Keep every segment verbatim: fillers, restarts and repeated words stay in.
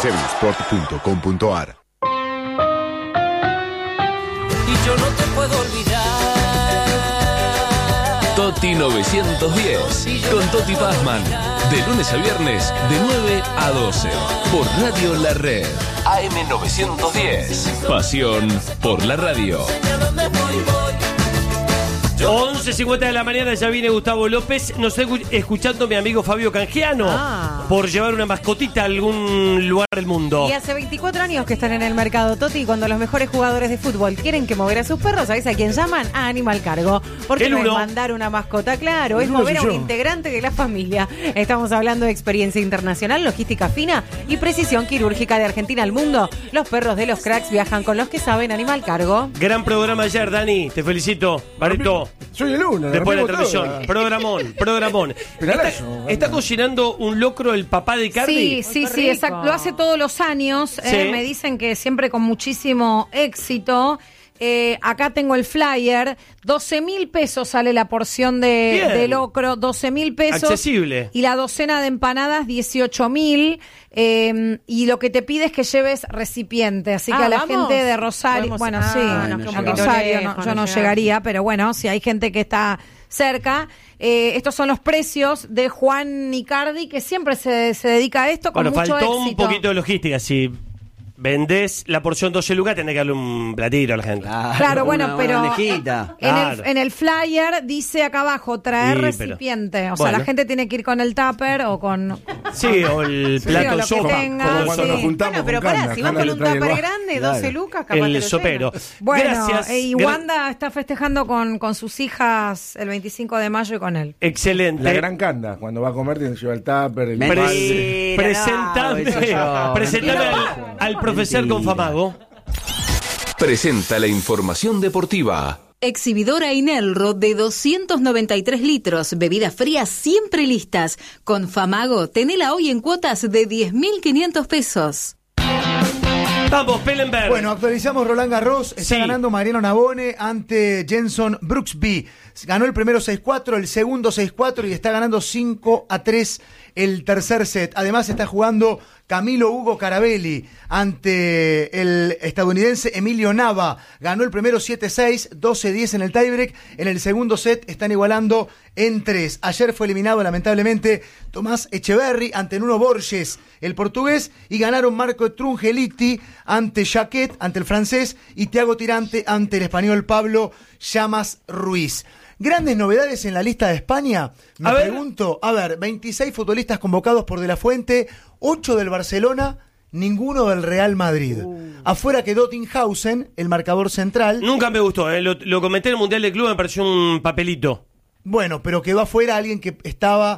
seven sport punto com punto a r. Y yo no te puedo olvidar. Toti novecientos diez, con Toti Pazman, de lunes a viernes, de nueve a doce, por Radio La Red, A M novecientos diez, pasión por la radio. once cincuenta de la mañana, ya viene Gustavo López. Nos está escuchando mi amigo Fabio Canjiano, ah. por llevar una mascotita a algún lugar del mundo. Y hace veinticuatro años que están en el mercado, Toti, cuando los mejores jugadores de fútbol quieren que mover a sus perros, ¿sabés a quién llaman? A Animal Cargo. Porque no es mandar una mascota, claro, es mover a un integrante de la familia. Estamos hablando de experiencia internacional, logística fina y precisión quirúrgica de Argentina al mundo. Los perros de los cracks viajan con los que saben. Animal Cargo. Gran programa ayer, Dani, te felicito. Bareto. Soy el uno. Después de la transmisión. Toda. Programón, programón. Está, eso, está cocinando un locro el papá de Icardi. Sí, sí, sí, exacto. Lo hace todos los años. Sí. Eh, me dicen que siempre con muchísimo éxito. Eh, acá tengo el flyer. doce mil pesos sale la porción de, de locro. doce mil pesos. Accesible. Y la docena de empanadas, dieciocho mil. Eh, y lo que te pide es que lleves recipiente. Así ah, que a la ¿vamos? gente de Rosario. Bueno, ah, sí, no, no, no, Rosario no, yo no, no llegaría, pero bueno, si hay gente que está cerca. Eh, estos son los precios de Juan Icardi, que siempre se, se dedica a esto con bueno, mucho faltó éxito. Un poquito de logística, sí. Vendés la porción doce lucas, tenés que darle un platito a la gente. Claro, claro bueno, una, pero una en, claro. el, en el flyer dice acá abajo, traer sí, recipiente. Pero, o sea, bueno. la gente tiene que ir con el tupper o con... Sí, o el plato sí, sopa. Tenga, como cuando sí. nos juntamos bueno, pero con pará, Canda, si vas con un tupper grande, doce claro. lucas, capaz el sopero. Bueno, gracias. Y Wanda está festejando con, con sus hijas el veinticinco de mayo y con él. Excelente. La gran Canda, cuando va a comer tiene que llevar el tupper, el Pre- Presentame, no, presentame al, al profesor con Famago. Presenta la información deportiva. Exhibidora Inelro de doscientos noventa y tres litros, bebidas frías siempre listas. Con Famago, tenela hoy en cuotas de diez mil quinientos pesos. Vamos, Pellenberg. Bueno, actualizamos Roland Garros. Está sí. ganando Mariano Navone ante Jenson Brooksby. Ganó el primero seis cuatro, el segundo seis cuatro y está ganando cinco a tres el tercer set. Además está jugando Camilo Hugo Carabelli ante el estadounidense Emilio Nava. Ganó el primero siete seis, doce diez en el tiebreak. En el segundo set están igualando en tres. Ayer fue eliminado lamentablemente Tomás Echeverry ante Nuno Borges, el portugués, y ganaron Marco Trungelliti ante Jacquet, ante el francés, y Thiago Tirante ante el español Pablo Llamas Ruiz. ¿Grandes novedades en la lista de España? Me a pregunto, ver. a ver, veintiséis futbolistas convocados por De La Fuente, ocho del Barcelona, ninguno del Real Madrid. Uh. Afuera quedó Tinghausen, el marcador central. Nunca me gustó, eh. lo, lo comenté en el Mundial de Club, me pareció un papelito. Bueno, pero quedó afuera alguien que estaba,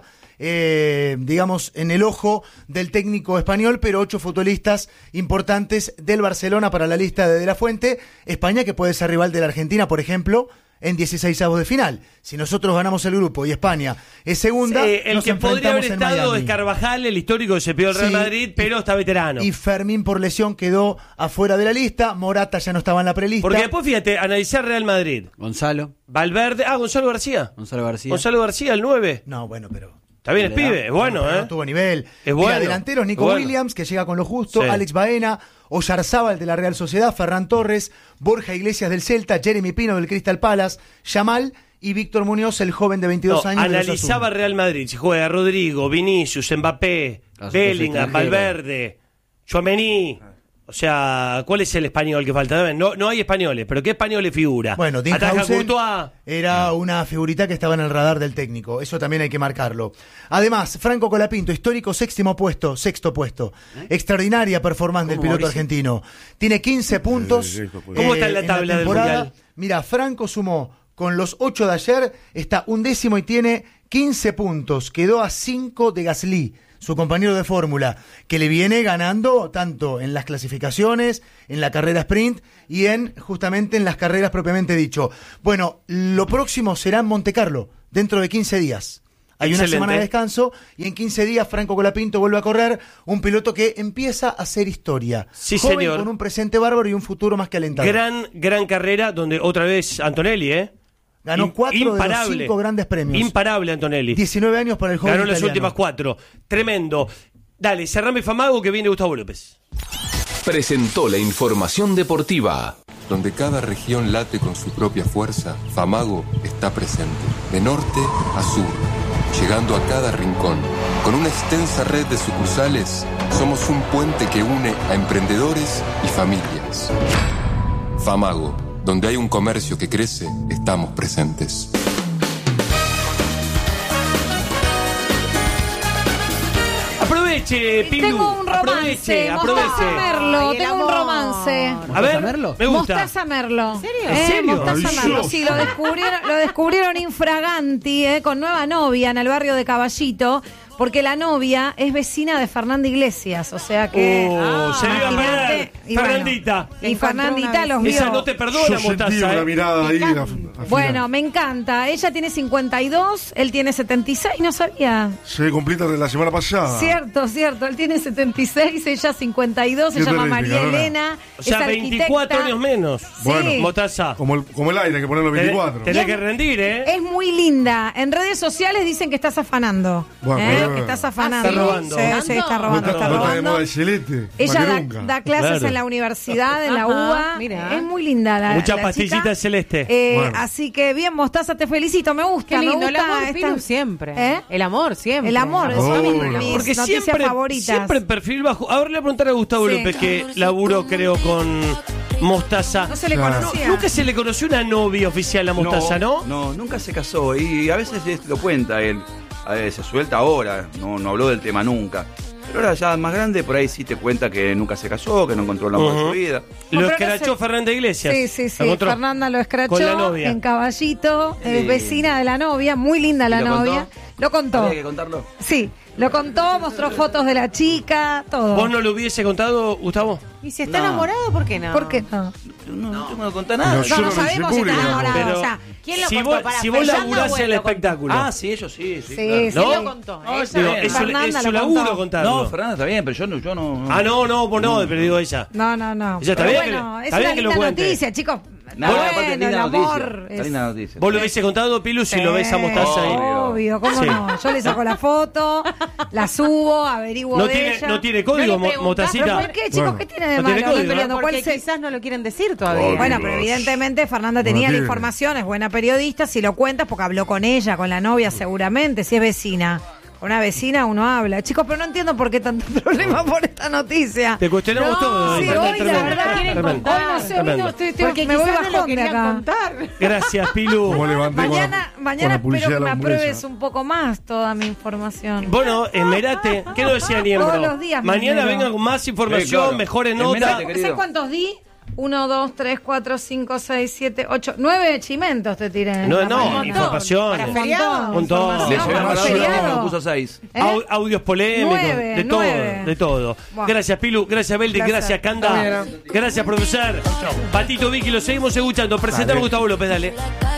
eh, digamos, en el ojo del técnico español, pero ocho futbolistas importantes del Barcelona para la lista de De La Fuente. España, que puede ser rival de la Argentina, por ejemplo, en dieciseisavos de final. Si nosotros ganamos el grupo y España es segunda, sí, el nos que podría haber estado Miami. es Carvajal, el histórico que se pidió el Real sí, Madrid, pero está veterano. Y Fermín por lesión quedó afuera de la lista. Morata ya no estaba en la prelista. Porque después, fíjate, analizar Real Madrid. Gonzalo. Valverde. Ah, Gonzalo García. Gonzalo García. Gonzalo García, el nueve. No, bueno, pero... Está bien, es pibe, es bueno, no, ¿eh? No tuvo nivel. Es bueno. Mira, delanteros, Nico bueno. Williams, que llega con lo justo, sí. Alex Baena, Oyarzábal de la Real Sociedad, Ferran Torres, Borja Iglesias del Celta, Jeremy Pino del Crystal Palace, Yamal y Víctor Muñoz, el joven de veintidós no, años. Analizaba Real Madrid, si juega Rodrigo, Vinicius, Mbappé, Bellingham, Valverde, Tchouaméni. O sea, ¿cuál es el español que falta? No, no hay españoles, pero ¿qué españoles figura? Bueno, Tinghausen era una figurita que estaba en el radar del técnico, eso también hay que marcarlo. Además, Franco Colapinto, histórico sexto puesto, sexto puesto. ¿Eh? Extraordinaria performance del piloto Mauricio? argentino. Tiene quince puntos. Eh, ¿Cómo está en la tabla en la del Mundial? Mira, Franco sumó con los ocho de ayer, está undécimo y tiene quince puntos. Quedó a cinco de Gasly, su compañero de fórmula, que le viene ganando tanto en las clasificaciones, en la carrera sprint y en justamente en las carreras propiamente dicho. Bueno, lo próximo será en Monte Carlo, dentro de quince días. Hay Excelente. Una semana de descanso y en quince días Franco Colapinto vuelve a correr, un piloto que empieza a hacer historia. Sí, joven, señor. Con un presente bárbaro y un futuro más que alentador. Gran, gran carrera donde otra vez Antonelli, ¿eh? Ganó cuatro Imparable. de los cinco grandes premios. Imparable Antonelli. diecinueve años para el joven Ganó italiano. las últimas cuatro. Tremendo. Dale, cerrame Famago que viene Gustavo López. Presentó la información deportiva. Donde cada región late con su propia fuerza, Famago está presente, de norte a sur, llegando a cada rincón. Con una extensa red de sucursales, somos un puente que une a emprendedores y familias. Famago, donde hay un comercio que crece, estamos presentes. Aproveche, Pilu. Tengo un romance. Aproveche, aproveche. Mostaza Merlo. Ay, Tengo un amor. romance. A ver, Merlo? me gusta. Mostaza Merlo. ¿En serio? ¿Eh? ¿En serio? Mostaza Merlo. Sí, lo descubrieron, lo descubrieron infraganti, eh, con nueva novia en el barrio de Caballito, porque la novia es vecina de Fernanda Iglesias, o sea que... Oh, se le iba a imagínate, perder. y bueno, Fernandita. y Fernandita los vio. Esa no te perdona, Yo sentí Mostaza. una ¿eh? mirada ahí. al- al Bueno, final. me encanta. Ella tiene cincuenta y dos, él tiene setenta y seis, no sabía. Se completa de la semana pasada. Cierto, cierto. Él tiene setenta y seis, ella cincuenta y dos, se Qué llama terrible, María Carola. Elena. O sea, es veinticuatro arquitecta. años menos. Bueno, Sí. Mostaza. Como el, como el aire, hay que ponerlo Tenés, veinticuatro. tenés que rendir, ¿eh? Es muy linda. En redes sociales dicen que estás afanando. Bueno, ¿eh? bueno. Que estás afanando. Está robando. Sí, sí, está No robando, está, está no está de robando. moda el celeste. Ella más que da, nunca. da clases Claro. en la universidad, en la Ajá, U B A. mira. Es muy linda la Mucha la pastillita chica. celeste. Eh, Bueno. Así que bien, Mostaza, te felicito. Me gusta. Qué lindo, me el gusta amor, esta- Pilu, siempre. ¿Eh? El amor, siempre. El amor, es Oh, una de el mis amor. Porque noticias siempre, favoritas. siempre en perfil bajo. Ahora le voy a preguntar a Gustavo Sí. López, que laburó, creo, con Mostaza. No se le Claro. conocía. Nunca se le conoció una novia oficial a Mostaza, ¿no? No, nunca se casó y a veces es- lo cuenta él. A veces se suelta ahora, no, no habló del tema nunca. Pero ahora ya más grande, por ahí sí te cuenta que nunca se casó, que no encontró el amor de Ujú. su vida. Lo No, pero escrachó no sé. Fernanda Iglesias. Sí, sí, sí. Lo encontró Fernanda lo escrachó con la novia. en Caballito, eh, Sí. vecina de la novia, muy linda la ¿Y lo novia. contó? Lo contó. ¿Había que contarlo? Sí, lo contó, mostró fotos de la chica, todo. ¿Vos no lo hubiese contado, Gustavo? ¿Y si está No. enamorado, por qué no? ¿Por qué no? No, no tengo que contar nada. Pero yo No, no lo hice sabemos si está público. enamorado. Pero o sea, ¿quién lo si contó? vos, Pará, si vos Fernanda laburás o él en el lo contó? espectáculo. Ah, sí, ellos sí, sí. Sí, claro. sí. ¿No? ¿Quién lo contó? No, ¿Ella? está Digo, bien. es, su, Fernanda es su lo laburo contó. contarlo. No, Fernanda está bien, pero yo no. Yo no Ah, no, no, vos no, pero digo ella. No, no, no. Ya está Pero bien que bueno, le- es está una bien que lo linda cuente. noticia, chicos. No, bueno, aparte es el linda amor noticia. Está es- linda noticia. ¿Vos lo hubiese contado, Pilu, si lo ves a Mostaza ahí? Obvio. Obvio, ¿cómo Sí. no? Yo le saco la foto, la subo, averiguo No de tiene, ella. no tiene código, No le Mo- preguntás, ¿Pero Mostacita. por qué, chicos? Bueno. ¿Qué tiene de No malo? tiene No código, peleando. Porque ¿Cuál se- quizás no lo quieren decir todavía. Obvio. Bueno, pero evidentemente Fernanda tenía la tiene. información, es buena periodista, si lo cuentas porque habló con ella, con la novia seguramente, si es vecina. Con una vecina uno habla. Chicos, pero no entiendo por qué tanto problema por esta noticia. Te cuestionamos No, todo. sí, Tremendo, hoy la tremendo, verdad quieren tremendo. contar. Hoy no sé, hoy Tremendo. no estoy, estoy- Porque me voy quizás no lo bajón de querían acá. contar. Gracias, Pilu. Como levanté con la- Mañana, con mañana la publicidad espero que de me la hamburguesa. apruebes un poco más toda mi información. Bueno, esmerate. ¿Qué no decía Niembro? Todos los días me Mañana esmero. vengan con más información, Sí, claro. mejores notas. Esmerate, querido. ¿Sabes cuántos di? Uno, dos, tres, cuatro, cinco, seis, siete, ocho, nueve chimentos te tiré. No, Un no, montón. informaciones. Para feriado. Un montón. Le No, llevé para más feriado. uno, me puso seis. ¿Eh? Au- audios polémicos, Nueve, de todo, nueve. de todo. Buah. Gracias, Pilu, gracias, Beldi, Placer. gracias, Canda. Gracias, profesor. Patito Vicky, lo seguimos escuchando. Presentame a Gustavo López, dale.